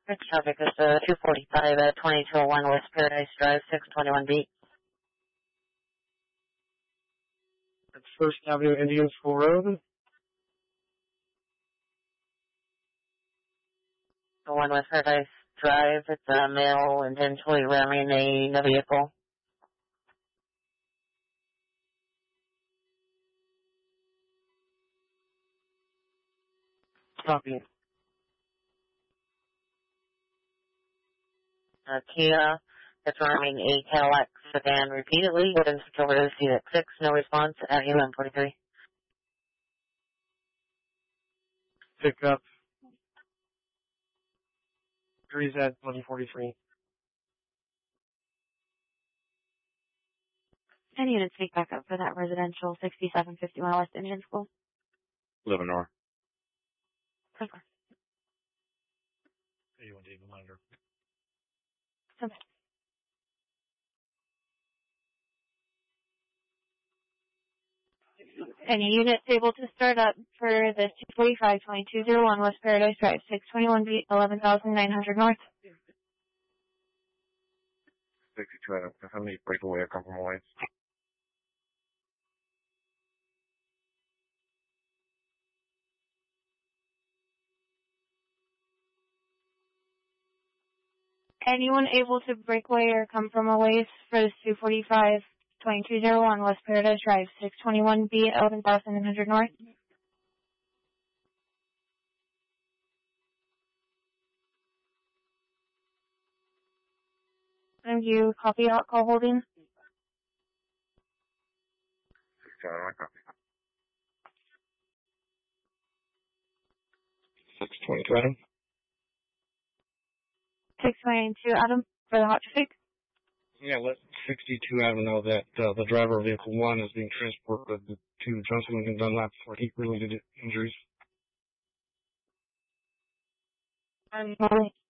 Next traffic is 245 at 2201 West Paradise Drive, 621B. It's First Avenue, Indian School Road. The one West Paradise Drive, it's a male intentionally ramming a vehicle. Copy. Kia, it's ramming a Cadillac sedan repeatedly. Go ahead and switch over to CX6, no response at UM43. Pick up 3Z143. Any units take back up for that residential 6751 West Indian School? Lebanon. Okay. You want to even monitor? Okay. Any units able to start up for this 245-2201 West Paradise Drive, 621B, 11,900 North? 62, how many breakaway or compromise? Anyone able to break away or come from a ways for this 245-2201 West Paradise Drive, 621B, 11,900 North? Thank you. Copy out call holding. 67, I copy. 622, Adam. 622 Adam for the hot traffic. Yeah, let 62 Adam know that the driver of vehicle 1 is being transported to Johnson Lincoln Dunlap for heat-related injuries. I'm